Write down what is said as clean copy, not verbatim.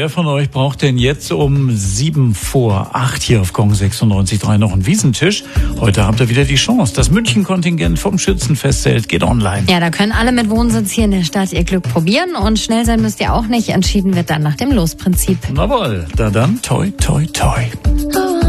wer von euch braucht denn jetzt um 7:45 hier auf Gong 96.3 noch einen Wiesentisch? Heute habt ihr wieder die Chance. Das München-Kontingent vom Schützenfestzelt geht online. Ja, da können alle mit Wohnsitz hier in der Stadt ihr Glück probieren und schnell sein müsst ihr auch nicht. Entschieden wird dann nach dem Losprinzip. Jawohl, dann toi toi toi.